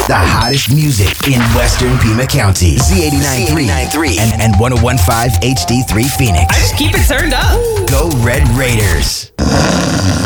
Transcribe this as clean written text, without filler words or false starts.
The hottest music in Western Pima County. Z89.3 and 101.5 HD3 Phoenix. I just keep it turned up. Go Red Raiders.